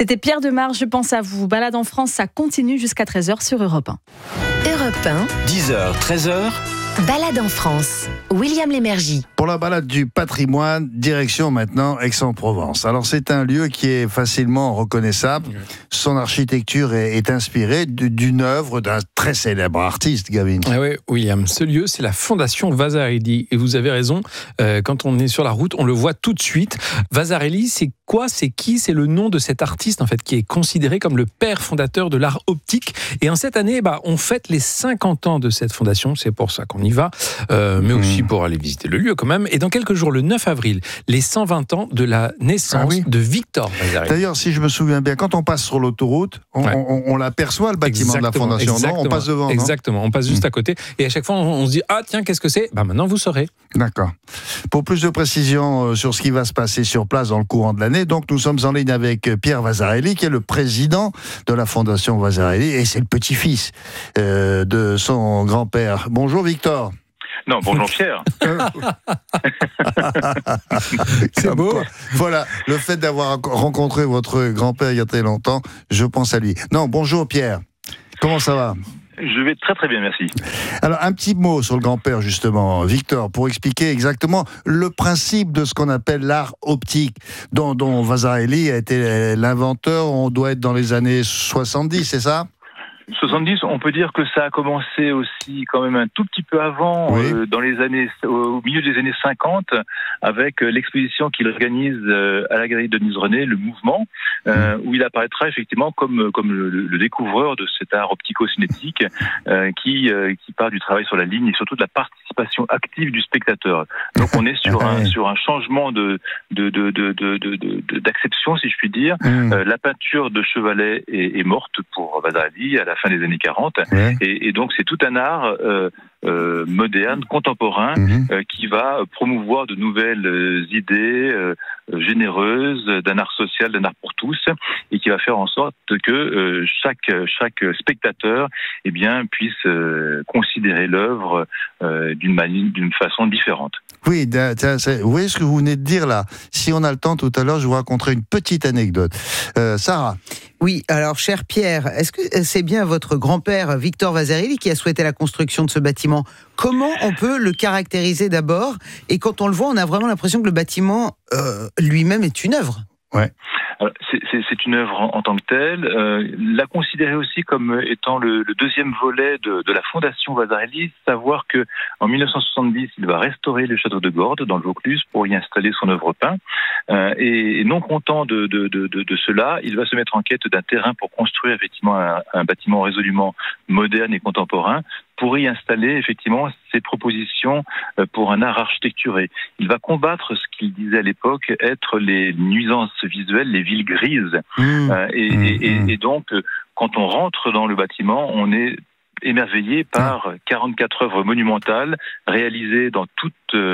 C'était Pierre Demar, je pense à vous. Balade en France, ça continue jusqu'à 13h sur Europe 1. Europe 1, 10h, 13h. Balade en France. William Lémergie. Pour la balade du patrimoine, direction maintenant Aix-en-Provence. Alors c'est un lieu qui est facilement reconnaissable. Son architecture est inspirée d'une œuvre d'un très célèbre artiste, Gavin. Ah oui, William, ce lieu, c'est la Fondation Vasarely. Et vous avez raison, quand on est sur la route, on le voit tout de suite. Vasarely, c'est quoi ? C'est qui ? C'est le nom de cet artiste, en fait, qui est considéré comme le père fondateur de l'art optique. Et en cette année, on fête les 50 ans de cette fondation. C'est pour ça qu'on y va, mais aussi pour aller visiter le lieu quand même. Et dans quelques jours, le 9 avril, les 120 ans de la naissance de Victor Vasarely. D'ailleurs, si je me souviens bien, quand on passe sur l'autoroute, on l'aperçoit, le bâtiment de la Fondation. Non, on passe devant. Exactement, on passe juste à côté. Et à chaque fois, on se dit, ah tiens, qu'est-ce que c'est ? Maintenant, vous saurez. D'accord. Pour plus de précisions sur ce qui va se passer sur place dans le courant de l'année, donc nous sommes en ligne avec Pierre Vasarely, qui est le président de la Fondation Vasarely, et c'est le petit-fils de son grand-père. Bonjour Victor. Non, bonjour Pierre. C'est beau. Voilà, le fait d'avoir rencontré votre grand-père il y a très longtemps, je pense à lui. Non, bonjour Pierre. Comment ça va ? Je vais très très bien, merci. Alors, un petit mot sur le grand-père, justement, Victor, pour expliquer exactement le principe de ce qu'on appelle l'art optique, dont Vasarely a été l'inventeur. On doit être dans les années 70, c'est ça ? 70, on peut dire que ça a commencé aussi quand même un tout petit peu avant, dans les années, au milieu des années 50, avec l'exposition qu'il organise à la galerie Denise René, le Mouvement, où il apparaîtra effectivement comme le découvreur de cet art optico-cinétique qui part du travail sur la ligne et surtout de la participation active du spectateur. Donc on est sur un changement d'acception, si je puis dire. La peinture de Chevalet est morte pour Vasarely à la fin des années 40, et donc c'est tout un art moderne, contemporain, qui va promouvoir de nouvelles idées généreuses d'un art social, d'un art pour tous, et qui va faire en sorte que chaque spectateur puisse considérer l'œuvre d'une façon différente. Oui, vous voyez ce que vous venez de dire là. Si on a le temps tout à l'heure, je vous raconterai une petite anecdote. Sarah. Oui, alors cher Pierre, est-ce que c'est bien votre grand-père Victor Vasarely qui a souhaité la construction de ce bâtiment ? Comment on peut le caractériser d'abord ? Et quand on le voit, on a vraiment l'impression que le bâtiment lui-même est une œuvre. Ouais. Alors, c'est une œuvre en tant que telle. La considérer aussi comme étant le deuxième volet de la Fondation Vasarely, savoir que en 1970, il va restaurer le château de Gordes dans le Vaucluse pour y installer son œuvre peint. Et non content de cela, il va se mettre en quête d'un terrain pour construire effectivement un bâtiment résolument moderne et contemporain, pour y installer effectivement ses propositions pour un art architecturé. Il va combattre ce qu'il disait à l'époque être les nuisances visuelles, les villes grises. Et donc, quand on rentre dans le bâtiment, on est émerveillé par 44 œuvres monumentales réalisées dans tout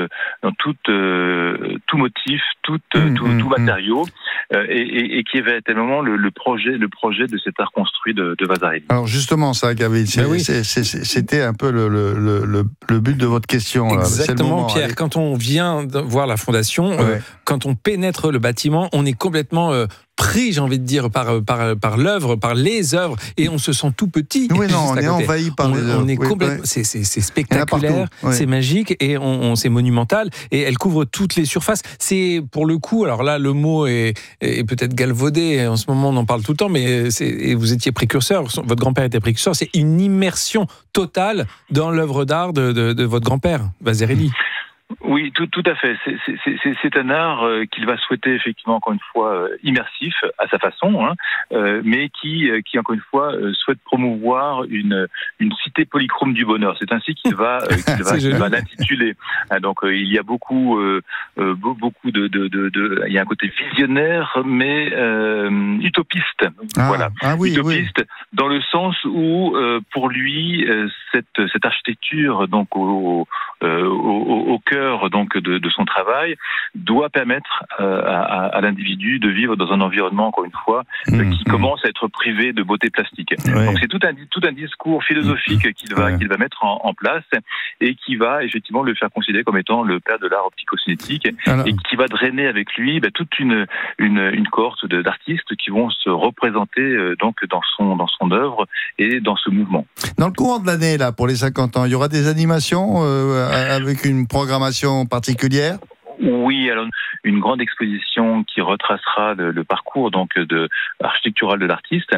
motif, tout matériau, et qui est véritablement le projet de cet art construit de Vasarely. Alors justement, ça, Gavin, c'était un peu le but de votre question. Exactement, c'est le moment, Pierre. allez. Quand on vient voir la Fondation, quand on pénètre le bâtiment, on est complètement pris, j'ai envie de dire, par l'œuvre, par les œuvres, et on se sent tout petit. Oui, non, on est envahi par les œuvres. On est complètement, c'est spectaculaire, c'est magique, et c'est monumental, et elle couvre toutes les surfaces. C'est, pour le coup, alors là, le mot est peut-être galvaudé, en ce moment on en parle tout le temps, mais et vous étiez précurseur, votre grand-père était précurseur, c'est une immersion totale dans l'œuvre d'art de votre grand-père, Vasarely. Oui, tout à fait. C'est un art qu'il va souhaiter effectivement, encore une fois, immersif à sa façon, mais qui encore une fois souhaite promouvoir une cité polychrome du bonheur. C'est ainsi qu'il va l'intituler. Donc il y a beaucoup il y a un côté visionnaire, mais utopiste. Utopiste dans le sens où pour lui cette architecture donc au cœur cœur donc de son travail, doit permettre à l'individu de vivre dans un environnement, encore une fois, qui commence à être privé de beauté plastique. Ouais. Donc c'est tout un discours philosophique qu'il va mettre en place et qui va effectivement le faire considérer comme étant le père de l'art optico-cinétique et qui va drainer avec lui toute une cohorte d'artistes qui vont se représenter donc dans son œuvre et dans ce mouvement. Dans le courant de l'année, là, pour les 50 ans, il y aura des animations avec une programmation particulière ? Oui, alors une grande exposition qui retracera le parcours donc architectural de l'artiste,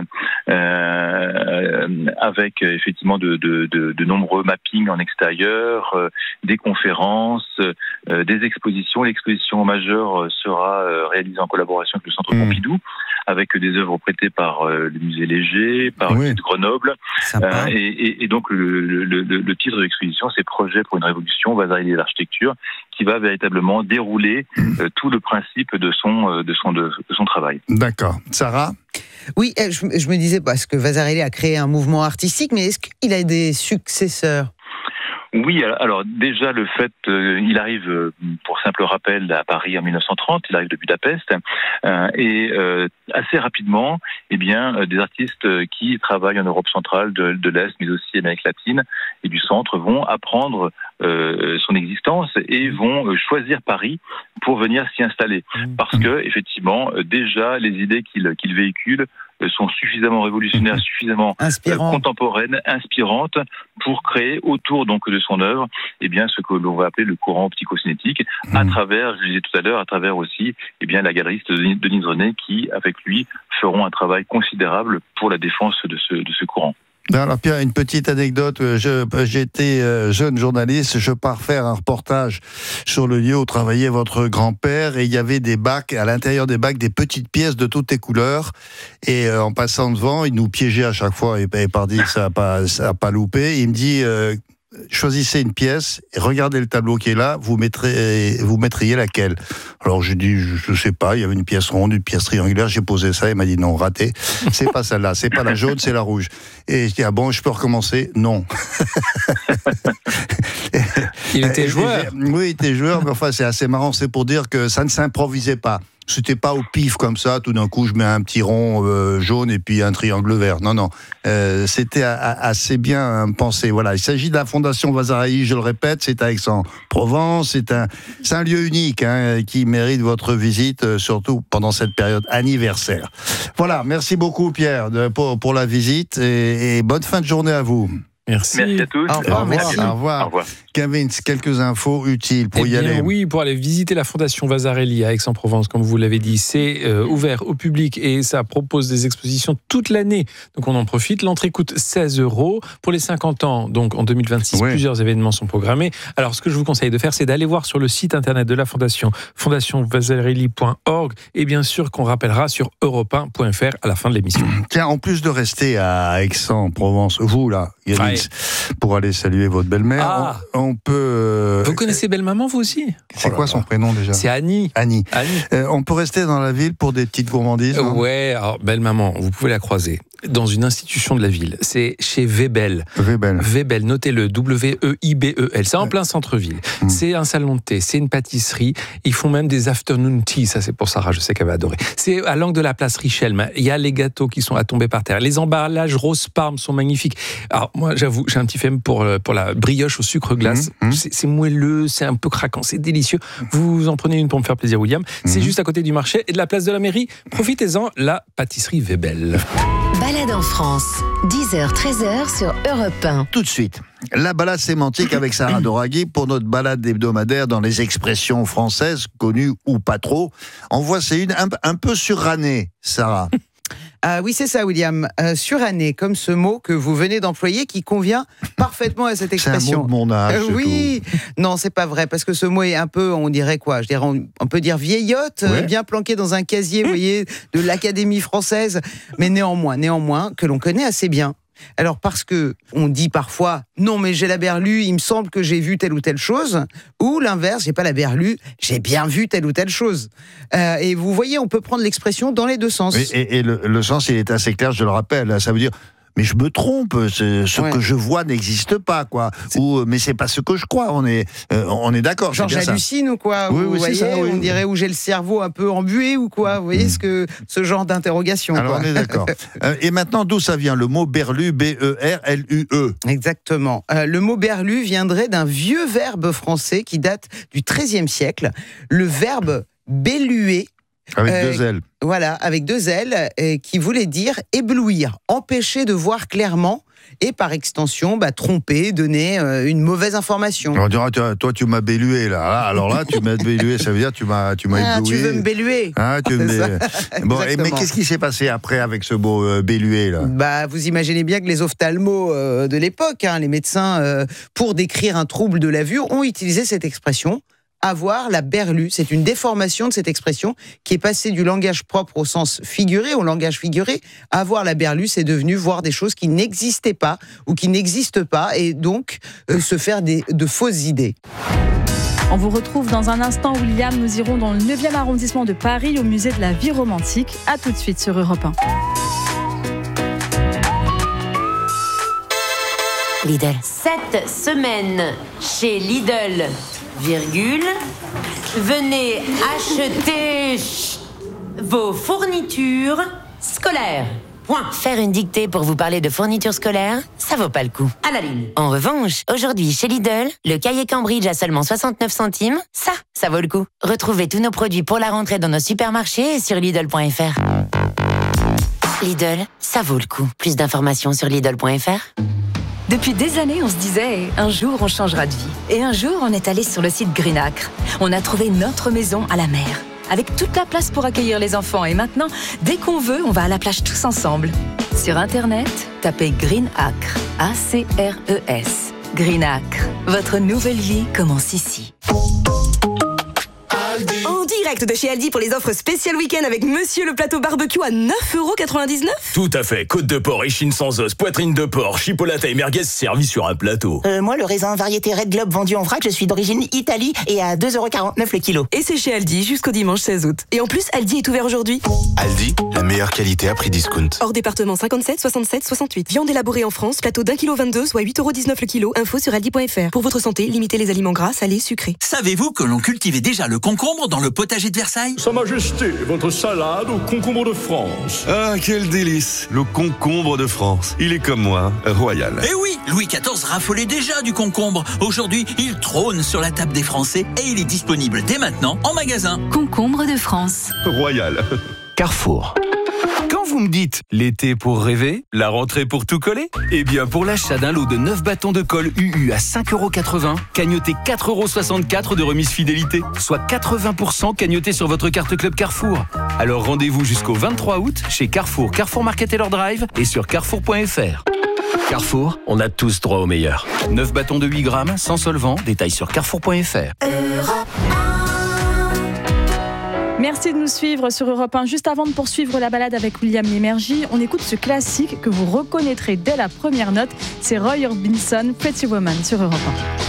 avec effectivement de nombreux mappings en extérieur, des conférences, des expositions. L'exposition majeure sera réalisée en collaboration avec le Centre Pompidou, avec des œuvres prêtées par le musée Léger, par le musée de Grenoble. Et donc le titre de l'exposition, c'est Projet pour une révolution, Vasarely et l'architecture, qui va véritablement dérouler tout le principe de son travail. D'accord. Sarah ? Oui, je me disais, parce que Vasarely a créé un mouvement artistique, mais est-ce qu'il a des successeurs ? Oui, alors déjà le fait, il arrive, pour simple rappel, à Paris en 1930, il arrive de Budapest, et assez rapidement, des artistes qui travaillent en Europe centrale, de l'Est, mais aussi Amérique latine et du centre, vont apprendre son existence et vont choisir Paris pour venir s'y installer, parce que effectivement, déjà les idées qu'il véhicule sont suffisamment révolutionnaires, suffisamment contemporaines, inspirantes pour créer autour donc de son œuvre ce que l'on va appeler le courant optico-cinétique à travers, je le disais tout à l'heure, à travers aussi la galeriste Denise René qui, avec lui, feront un travail considérable pour la défense de ce courant. Alors Pierre, une petite anecdote, j'étais jeune journaliste, je pars faire un reportage sur le lieu où travaillait votre grand-père et il y avait des bacs, à l'intérieur des bacs, des petites pièces de toutes les couleurs et en passant devant, il nous piégeait à chaque fois et pardi, ça a pas loupé, il me dit choisissez une pièce et regardez le tableau qui est là, vous mettriez laquelle? Alors j'ai dit, je sais pas, il y avait une pièce ronde, une pièce triangulaire, j'ai posé ça, il m'a dit non, raté, c'est pas celle-là, c'est pas la jaune, c'est la rouge. Et je dis, ah bon, je peux recommencer? Non. Il était joueur. Oui, il était joueur, mais enfin c'est assez marrant, c'est pour dire que ça ne s'improvisait pas. C'était pas au pif comme ça, tout d'un coup je mets un petit rond jaune et puis un triangle vert. Non. C'était assez bien pensé. Voilà. Il s'agit de la Fondation Vasarely, je le répète, c'est à Aix-en-Provence. C'est un lieu unique qui mérite votre visite, surtout pendant cette période anniversaire. Voilà, merci beaucoup Pierre pour la visite et bonne fin de journée à vous. Merci à tous. Au revoir. Merci. Au revoir. Kevin, quelques infos utiles pour y aller. Oui, pour aller visiter la Fondation Vasarely à Aix-en-Provence, comme vous l'avez dit, c'est ouvert au public et ça propose des expositions toute l'année. Donc on en profite. L'entrée coûte 16 €. Pour les 50 ans, donc en 2026, plusieurs événements sont programmés. Alors ce que je vous conseille de faire, c'est d'aller voir sur le site internet de la Fondation, fondationvasarely.org, et bien sûr qu'on rappellera sur europe1.fr à la fin de l'émission. Tiens, en plus de rester à Aix-en-Provence, vous là, Yannick, pour aller saluer votre belle-mère, on peut... Vous connaissez Belle-Maman, vous aussi? C'est quoi son prénom déjà? C'est Annie. Annie. On peut rester dans la ville pour des petites gourmandises? Ouais, alors Belle-Maman, vous pouvez la croiser dans une institution de la ville. C'est chez Weibel. Weibel, notez-le, W-E-I-B-E-L. C'est en plein centre-ville. C'est un salon de thé, c'est une pâtisserie. Ils font même des afternoon tea, ça c'est pour Sarah, je sais qu'elle va adorer. C'est à l'angle de la place Richelme. Il y a les gâteaux qui sont à tomber par terre. Les emballages rose parme sont magnifiques. Alors moi, j'avoue, j'ai un petit femme pour la brioche au sucre glace. C'est moelleux, c'est un peu craquant, c'est délicieux. Vous en prenez une pour me faire plaisir, William. C'est juste à côté du marché et de la place de la mairie. Profitez-en, la pâtisserie Weibel. Balade en France, 10h-13h sur Europe 1. Tout de suite, la balade sémantique avec Sarah Doraghi pour notre balade hebdomadaire dans les expressions françaises, connues ou pas trop. En voici une un peu surannée, Sarah. Oui, c'est ça, William. Suranné, comme ce mot que vous venez d'employer qui convient parfaitement à cette expression. C'est un mot de mon âge. Oui, non, c'est pas vrai, parce que ce mot est un peu, on dirait quoi? On peut dire vieillotte, bien planqué dans un casier, vous voyez, de l'Académie française, mais néanmoins, que l'on connaît assez bien. Alors parce que on dit parfois non mais j'ai la berlue, il me semble que j'ai vu telle ou telle chose, ou l'inverse, j'ai pas la berlue, j'ai bien vu telle ou telle chose. Et vous voyez, on peut prendre l'expression dans les deux sens. Et le sens il est assez clair, je le rappelle, ça veut dire mais je me trompe. Ce que je vois n'existe pas, quoi. Mais c'est pas ce que je crois. On est d'accord. Genre j'hallucine ou quoi? Oui, vous voyez, ça, oui. On dirait où j'ai le cerveau un peu embué ou quoi? Vous voyez ce genre d'interrogation. Alors quoi. on est d'accord. Et maintenant, d'où ça vient le mot berlu, B-E-R-L-U-E? Exactement. Le mot berlu viendrait d'un vieux verbe français qui date du XIIIe siècle. Le verbe belluer. Avec 2 L. Voilà, avec 2 L, qui voulait dire éblouir, empêcher de voir clairement et par extension, tromper, donner une mauvaise information. On dira, toi tu m'as bellué là. Alors là, tu m'as bellué, ça veut dire tu m'as ébloué. Tu veux me belluer. Bon, mais qu'est-ce qui s'est passé après avec ce mot bellué là? Vous imaginez bien que les ophtalmos de l'époque, les médecins, pour décrire un trouble de la vue, ont utilisé cette expression. Avoir la berlue, c'est une déformation de cette expression qui est passée du langage propre au sens figuré, au langage figuré. Avoir la berlue, c'est devenu voir des choses qui n'existaient pas ou qui n'existent pas et donc se faire de fausses idées. On vous retrouve dans un instant, William. Nous irons dans le 9e arrondissement de Paris, au musée de la vie romantique. A tout de suite sur Europe 1. Lidl. Cette semaine, chez Lidl, venez acheter vos fournitures scolaires. Point. Faire une dictée pour vous parler de fournitures scolaires, ça vaut pas le coup. À la ligne. En revanche, aujourd'hui chez Lidl, le cahier Cambridge à seulement 69 centimes, ça vaut le coup. Retrouvez tous nos produits pour la rentrée dans nos supermarchés et sur Lidl.fr. Lidl, ça vaut le coup. Plus d'informations sur Lidl.fr. Depuis des années, on se disait « un jour, on changera de vie ». Et un jour, on est allé sur le site Green Acre. On a trouvé notre maison à la mer, avec toute la place pour accueillir les enfants. Et maintenant, dès qu'on veut, on va à la plage tous ensemble. Sur Internet, tapez Green Acre, A-C-R-E-S. Green Acre, votre nouvelle vie commence ici. En direct de chez Aldi pour les offres spéciales week-end avec Monsieur le plateau barbecue à 9,99 €. Tout à fait, côte de porc, échine sans os, poitrine de porc, chipolata et merguez servis sur un plateau. Moi, le raisin variété Red Globe vendu en vrac, je suis d'origine Italie et à 2,49 € le kilo. Et c'est chez Aldi jusqu'au dimanche 16 août. Et en plus, Aldi est ouvert aujourd'hui. Aldi, la meilleure qualité à prix discount. Hors département 57, 67, 68. Viande élaborée en France, plateau d'1,22 kg, soit 8,19 € le kilo. Info sur aldi.fr. Pour votre santé, limitez les aliments gras, salés, sucrés. Savez-vous que l'on cultivait déjà le concombre dans le potager de Versailles? Sa Majesté, votre salade au concombre de France. Ah, quel délice! Le concombre de France. Il est comme moi, royal. Eh oui, Louis XIV raffolait déjà du concombre. Aujourd'hui, il trône sur la table des Français et il est disponible dès maintenant en magasin. Concombre de France. Royal. Carrefour. Quand vous me dites l'été pour rêver, la rentrée pour tout coller, eh bien pour l'achat d'un lot de 9 bâtons de colle UU à 5,80 €, cagnotez 4,64 € de remise fidélité, soit 80% cagnoté sur votre carte Club Carrefour. Alors rendez-vous jusqu'au 23 août chez Carrefour, Carrefour Market et leur drive et sur carrefour.fr. Carrefour, on a tous droit au meilleur. 9 bâtons de 8 grammes, sans solvant, détail sur carrefour.fr. Merci de nous suivre sur Europe 1. Juste avant de poursuivre la balade avec William Lémergie, on écoute ce classique que vous reconnaîtrez dès la première note. C'est Roy Orbison, Pretty Woman sur Europe 1.